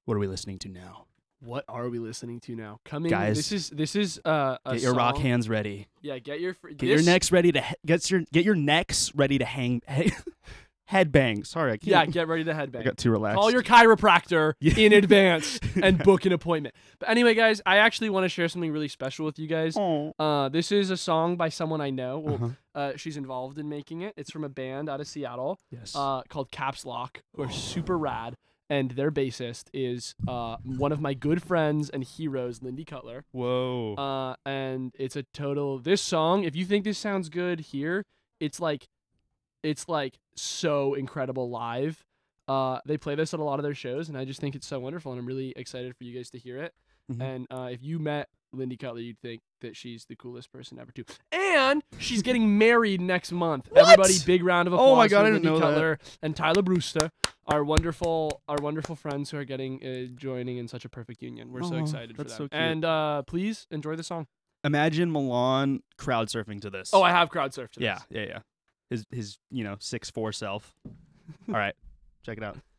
What are we listening to now? What are we listening to now? Coming, Guys, this is a Get your rock song- hands ready. Yeah, get your Your necks ready to get your necks ready to hang headbang. Sorry, I can't. Yeah, get ready to I headbang. got too relaxed. Call your chiropractor Yeah. in advance and book an appointment. But anyway, guys, I actually want to share something really special with you guys. Oh. This is a song by someone I know. Well, Uh-huh. she's involved in making it. It's from a band out of Seattle Yes. called Caps Lock, who are super rad. And their bassist is one of my good friends and heroes, Lindy Cutler. Whoa. And it's a total. This song, if you think this sounds good here, it's like so incredible live. They play this at a lot of their shows, and I just think it's so wonderful, and I'm really excited for you guys to hear it. Mhm. And if you met Lindy Cutler, you'd think that she's the coolest person ever too. And she's getting married next month. What? Everybody, big round of applause Oh my God, for I didn't Lindy know that. Cutler and Tyler Brewster, our wonderful friends who are getting joining in such a perfect union. We're so Oh, excited for that's them. so cute. And please enjoy the song. Imagine Milan crowd surfing to this. Oh, I have crowd surfed to yeah, this. yeah. His 6'4" self. All right, check it out.